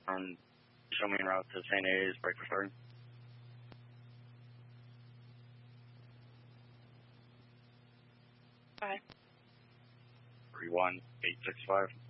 show me en route to St. A's, break for starting. 31865.